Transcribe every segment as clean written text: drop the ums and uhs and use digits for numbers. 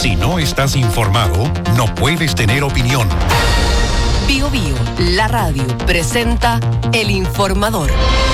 Si no estás informado, no puedes tener opinión. Bio Bio, la radio, presenta El Informador.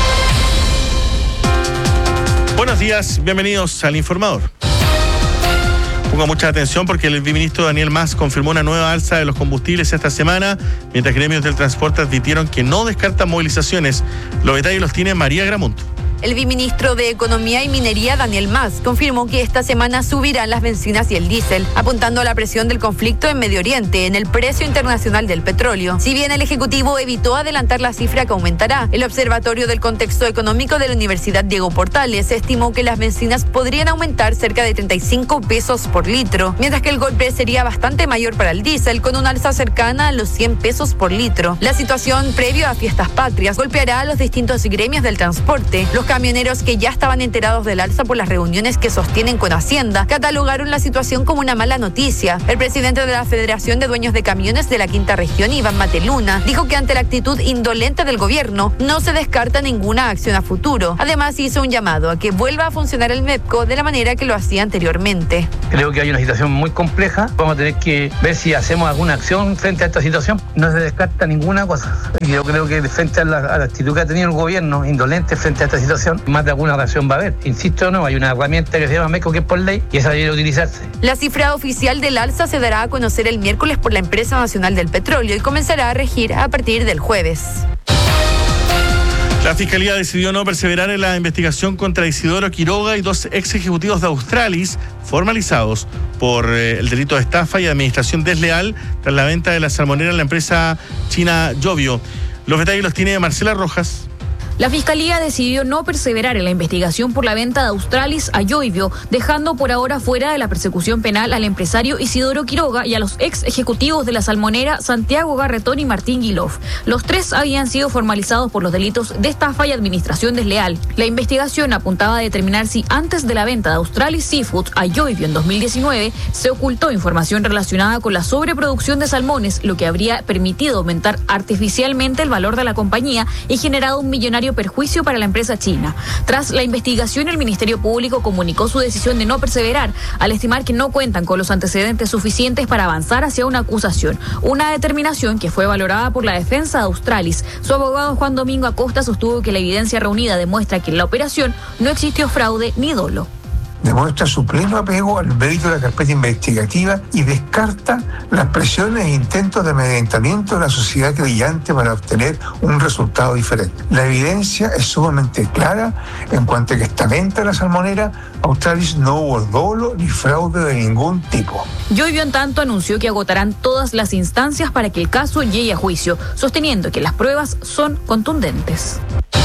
Buenos días, bienvenidos al Informador. Ponga mucha atención porque el viceministro Daniel Mas confirmó una nueva alza de los combustibles esta semana, mientras gremios del transporte advirtieron que no descartan movilizaciones. Los detalles los tiene María Gramonto. El viceministro de Economía y Minería, Daniel Mas, confirmó que esta semana subirán las bencinas y el diésel, apuntando a la presión del conflicto en Medio Oriente en el precio internacional del petróleo. Si bien el Ejecutivo evitó adelantar la cifra que aumentará, el Observatorio del Contexto Económico de la Universidad Diego Portales estimó que las bencinas podrían aumentar cerca de 35 pesos por litro, mientras que el golpe sería bastante mayor para el diésel, con un alza cercana a los 100 pesos por litro. La situación previo a Fiestas Patrias golpeará a los distintos gremios del transporte. Los camioneros, que ya estaban enterados del alza por las reuniones que sostienen con Hacienda, catalogaron la situación como una mala noticia. El presidente de la Federación de Dueños de Camiones de la Quinta Región, Iván Mateluna, dijo que ante la actitud indolente del gobierno no se descarta ninguna acción a futuro. Además, hizo un llamado a que vuelva a funcionar el MEPCO de la manera que lo hacía anteriormente. Creo que hay una situación muy compleja. Vamos a tener que ver si hacemos alguna acción frente a esta situación. No se descarta ninguna cosa. Yo creo que frente a la actitud que ha tenido el gobierno indolente frente a esta situación, más de alguna reacción va a haber. Insisto, no, hay una herramienta que se llama MEPCO, que es por ley, y esa debe utilizarse. La cifra oficial del alza se dará a conocer el miércoles por la Empresa Nacional del Petróleo y comenzará a regir a partir del jueves. La Fiscalía decidió no perseverar en la investigación contra Isidoro Quiroga y 2 ex ejecutivos de Australis formalizados por el delito de estafa y administración desleal tras la venta de la salmonera en la empresa china Jovio. Los detalles los tiene Marcela Rojas. La Fiscalía decidió no perseverar en la investigación por la venta de Australis a Joivio, dejando por ahora fuera de la persecución penal al empresario Isidoro Quiroga y a los ex ejecutivos de la salmonera Santiago Garretón y Martín Guilov. Los 3 habían sido formalizados por los delitos de estafa y administración desleal. La investigación apuntaba a determinar si antes de la venta de Australis Seafood a Joivio en 2019 se ocultó información relacionada con la sobreproducción de salmones, lo que habría permitido aumentar artificialmente el valor de la compañía y generado un millonario perjuicio para la empresa china. Tras la investigación, el Ministerio Público comunicó su decisión de no perseverar, al estimar que no cuentan con los antecedentes suficientes para avanzar hacia una acusación. Una determinación que fue valorada por la defensa de Australis. Su abogado Juan Domingo Acosta sostuvo que la evidencia reunida demuestra que en la operación no existió fraude ni dolo. Demuestra su pleno apego al mérito de la carpeta investigativa y descarta las presiones e intentos de amedrentamiento de la sociedad creyente para obtener un resultado diferente. La evidencia es sumamente clara en cuanto a que esta venta de la salmonera, Australis no hubo dolo ni fraude de ningún tipo. Joivio, en tanto, anunció que agotarán todas las instancias para que el caso llegue a juicio, sosteniendo que las pruebas son contundentes.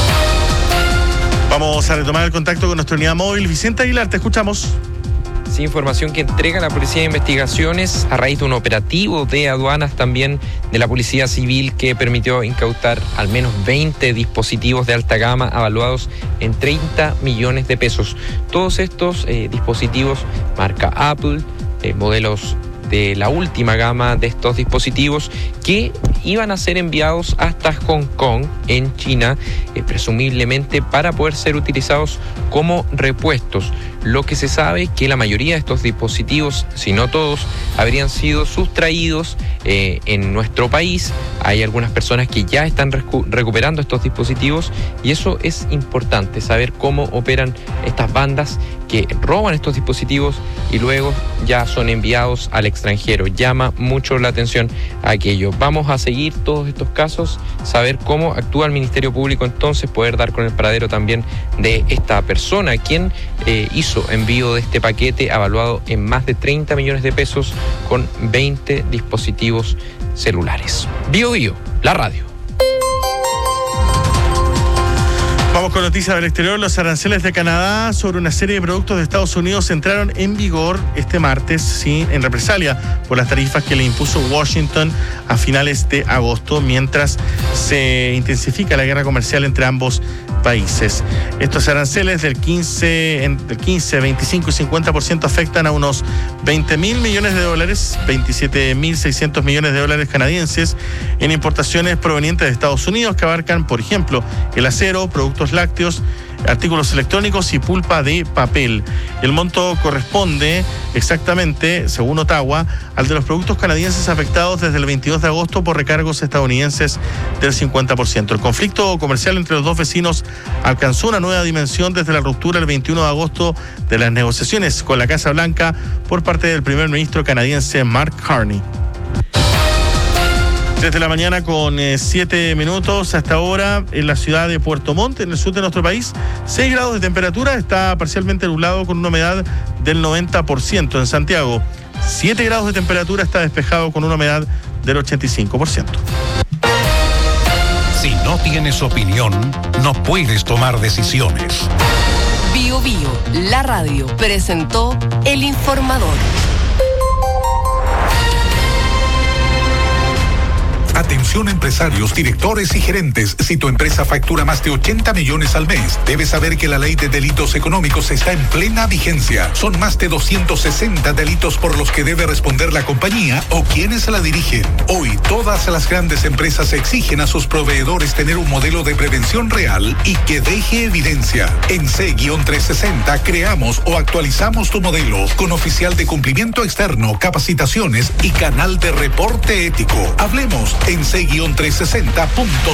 Vamos a retomar el contacto con nuestra unidad móvil. Vicente Aguilar, te escuchamos. Sí, información que entrega la Policía de Investigaciones a raíz de un operativo de aduanas, también de la Policía Civil, que permitió incautar al menos 20 dispositivos de alta gama avaluados en 30 millones de pesos. Todos estos dispositivos marca Apple, modelos de la última gama de estos dispositivos, que iban a ser enviados hasta Hong Kong, en China, presumiblemente para poder ser utilizados como repuestos. Lo que se sabe es que la mayoría de estos dispositivos, si no todos, habrían sido sustraídos en nuestro país. Hay algunas personas que ya están recuperando estos dispositivos, y eso es importante, saber cómo operan estas bandas que roban estos dispositivos y luego ya son enviados al extranjero. Llama mucho la atención aquello. Vamos a seguir todos estos casos, saber cómo actúa el Ministerio Público, entonces poder dar con el paradero también de esta persona, quien hizo envío de este paquete avaluado en más de 30 millones de pesos con 20 dispositivos celulares. Bio Bio, la radio. Vamos con noticias del exterior. Los aranceles de Canadá sobre una serie de productos de Estados Unidos entraron en vigor este martes, sí, en represalia por las tarifas que le impuso Washington a finales de agosto, mientras se intensifica la guerra comercial entre ambos países. Estos aranceles del 15, 25 y 50% afectan a unos 20.000 millones de dólares, 27.600 millones de dólares canadienses en importaciones provenientes de Estados Unidos, que abarcan, por ejemplo, el acero, productos productos lácteos, artículos electrónicos y pulpa de papel. El monto corresponde exactamente, según Ottawa, al de los productos canadienses afectados desde el 22 de agosto por recargos estadounidenses del 50%. El conflicto comercial entre los dos vecinos alcanzó una nueva dimensión desde la ruptura el 21 de agosto de las negociaciones con la Casa Blanca por parte del primer ministro canadiense Mark Carney. 3 de la mañana con 7 minutos hasta ahora en la ciudad de Puerto Montt, en el sur de nuestro país. 6 grados de temperatura, está parcialmente nublado con una humedad del 90%. En Santiago, 7 grados de temperatura, está despejado con una humedad del 85%. Si no tienes opinión, no puedes tomar decisiones. Bio Bio, la radio, presentó El Informador. Atención empresarios, directores y gerentes. Si tu empresa factura más de 80 millones al mes, debes saber que la ley de delitos económicos está en plena vigencia. Son más de 260 delitos por los que debe responder la compañía o quienes la dirigen. Hoy, todas las grandes empresas exigen a sus proveedores tener un modelo de prevención real y que deje evidencia. En C-360 creamos o actualizamos tu modelo con oficial de cumplimiento externo, capacitaciones y canal de reporte ético. Hablemos en C-360.cl.